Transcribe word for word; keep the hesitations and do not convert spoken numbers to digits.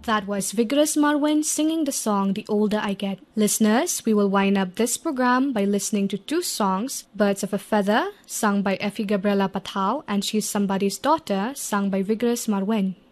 That was Vigorous Marwin singing the song The Older I Get. Listeners, we will wind up this program by listening to two songs, Birds of a Feather, sung by Effie Gabriela Patao, and She's Somebody's Daughter, sung by Vigorous Marwin.